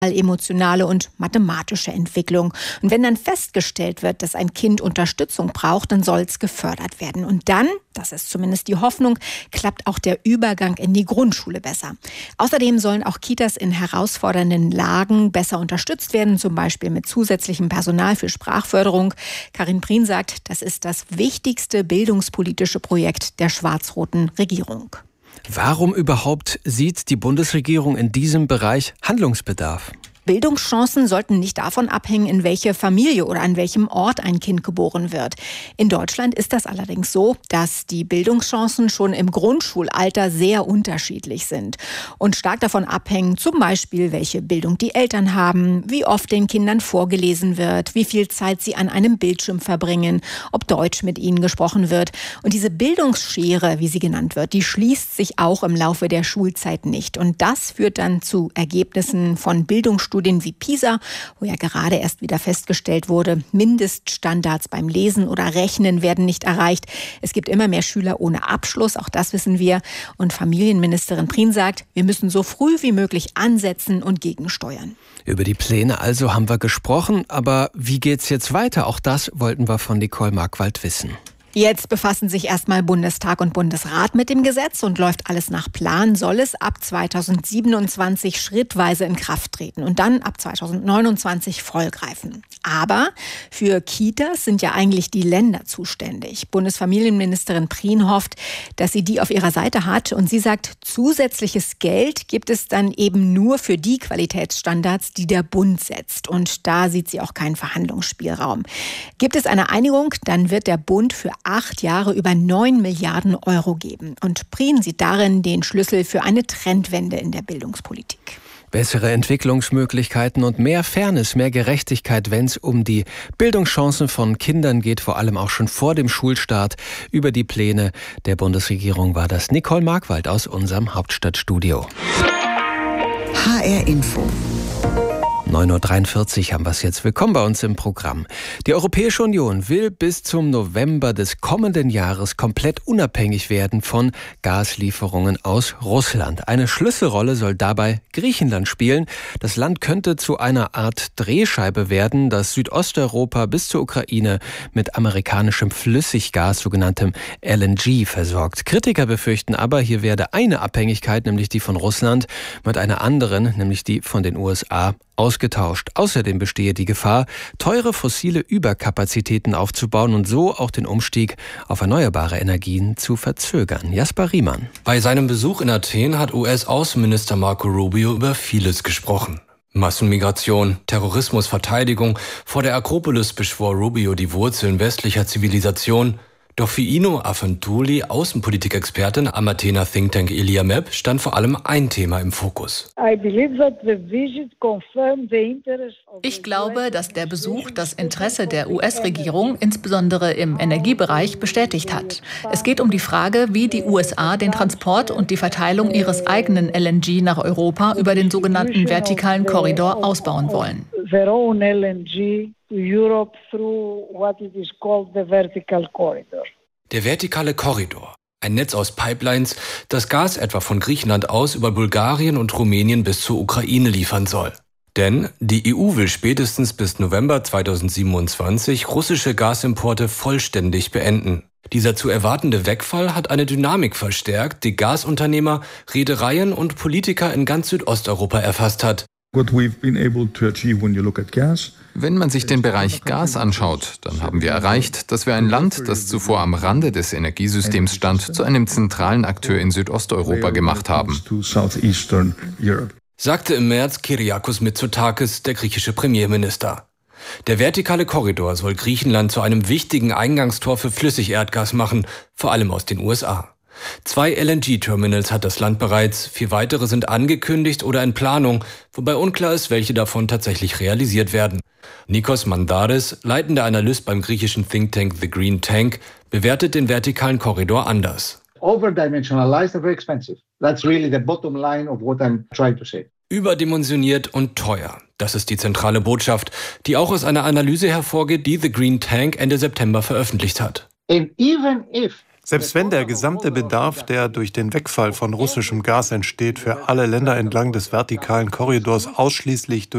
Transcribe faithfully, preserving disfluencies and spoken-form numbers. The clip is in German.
emotionale und mathematische Entwicklung. Und wenn dann festgestellt wird, dass ein Kind Unterstützung braucht, dann soll es gefördert werden. Und dann, das ist zumindest die Hoffnung, klappt auch der Übergang in die Grundschule besser. Außerdem sollen auch Kitas in herausfordernden Lagen besser unterstützt werden, zum Beispiel mit zusätzlichem Personal für Sprachförderung. Karin Prien sagt, das ist das wichtigste bildungspolitische Projekt der schwarz-roten Regierung. Warum überhaupt sieht die Bundesregierung in diesem Bereich Handlungsbedarf? Bildungschancen sollten nicht davon abhängen, in welche Familie oder an welchem Ort ein Kind geboren wird. In Deutschland ist das allerdings so, dass die Bildungschancen schon im Grundschulalter sehr unterschiedlich sind und stark davon abhängen, zum Beispiel, welche Bildung die Eltern haben, wie oft den Kindern vorgelesen wird, wie viel Zeit sie an einem Bildschirm verbringen, ob Deutsch mit ihnen gesprochen wird. Und diese Bildungsschere, wie sie genannt wird, die schließt sich auch im Laufe der Schulzeit nicht. Und das führt dann zu Ergebnissen von Bildungsstudien wie PISA, wo ja gerade erst wieder festgestellt wurde, Mindeststandards beim Lesen oder Rechnen werden nicht erreicht. Es gibt immer mehr Schüler ohne Abschluss, auch das wissen wir. Und Familienministerin Prien sagt, wir müssen so früh wie möglich ansetzen und gegensteuern. Über die Pläne also haben wir gesprochen, aber wie geht's jetzt weiter? Auch das wollten wir von Nicole Markwald wissen. Jetzt befassen sich erstmal Bundestag und Bundesrat mit dem Gesetz und läuft alles nach Plan, soll es ab zweitausendsiebenundzwanzig schrittweise in Kraft treten und dann ab zweitausendneunundzwanzig vollgreifen. Aber für Kitas sind ja eigentlich die Länder zuständig. Bundesfamilienministerin Prien hofft, dass sie die auf ihrer Seite hat und sie sagt, zusätzliches Geld gibt es dann eben nur für die Qualitätsstandards, die der Bund setzt. Und da sieht sie auch keinen Verhandlungsspielraum. Gibt es eine Einigung, dann wird der Bund für acht Jahre über neun Milliarden Euro geben. Und Prien sieht darin den Schlüssel für eine Trendwende in der Bildungspolitik. Bessere Entwicklungsmöglichkeiten und mehr Fairness, mehr Gerechtigkeit, wenn es um die Bildungschancen von Kindern geht, vor allem auch schon vor dem Schulstart. Über die Pläne der Bundesregierung war das Nicole Markwald aus unserem Hauptstadtstudio. H R Info. neun Uhr dreiundvierzig haben wir es jetzt. Willkommen bei uns im Programm. Die Europäische Union will bis zum November des kommenden Jahres komplett unabhängig werden von Gaslieferungen aus Russland. Eine Schlüsselrolle soll dabei Griechenland spielen. Das Land könnte zu einer Art Drehscheibe werden, das Südosteuropa bis zur Ukraine mit amerikanischem Flüssiggas, sogenanntem L N G, versorgt. Kritiker befürchten aber, hier werde eine Abhängigkeit, nämlich die von Russland, mit einer anderen, nämlich die von den U S A, ausgetauscht. Außerdem bestehe die Gefahr, teure fossile Überkapazitäten aufzubauen und so auch den Umstieg auf erneuerbare Energien zu verzögern. Jasper Riemann. Bei seinem Besuch in Athen hat U S-Außenminister Marco Rubio über vieles gesprochen. Massenmigration, Terrorismus, Verteidigung. Vor der Akropolis beschwor Rubio die Wurzeln westlicher Zivilisation. Doch für Ino Afantouli, Außenpolitikexpertin am Athener Think Tank Iliamep, stand vor allem ein Thema im Fokus. Ich glaube, dass der Besuch das Interesse der U S-Regierung insbesondere im Energiebereich bestätigt hat. Es geht um die Frage, wie die U S A den Transport und die Verteilung ihres eigenen L N G nach Europa über den sogenannten vertikalen Korridor ausbauen wollen. Europe through what it is called the vertical corridor. Der vertikale Korridor, ein Netz aus Pipelines, das Gas etwa von Griechenland aus über Bulgarien und Rumänien bis zur Ukraine liefern soll. Denn die E U will spätestens bis November zweitausendsiebenundzwanzig russische Gasimporte vollständig beenden. Dieser zu erwartende Wegfall hat eine Dynamik verstärkt, die Gasunternehmer, Reedereien und Politiker in ganz Südosteuropa erfasst hat. Wenn man sich den Bereich Gas anschaut, dann haben wir erreicht, dass wir ein Land, das zuvor am Rande des Energiesystems stand, zu einem zentralen Akteur in Südosteuropa gemacht haben. Sagte im März Kyriakos Mitsotakis, der griechische Premierminister. Der vertikale Korridor soll Griechenland zu einem wichtigen Eingangstor für Flüssigerdgas machen, vor allem aus den U S A. Zwei L N G-Terminals hat das Land bereits, vier weitere sind angekündigt oder in Planung, wobei unklar ist, welche davon tatsächlich realisiert werden. Nikos Mandaris, leitender Analyst beim griechischen Think Tank The Green Tank, bewertet den vertikalen Korridor anders. Overdimensionalized and very expensive. That's really the bottom line of what I'm trying to say. Überdimensioniert und teuer. Das ist die zentrale Botschaft, die auch aus einer Analyse hervorgeht, die The Green Tank Ende September veröffentlicht hat. And even if Selbst wenn der gesamte Bedarf, der durch den Wegfall von russischem Gas entsteht, für alle Länder entlang des vertikalen Korridors ausschließlich durch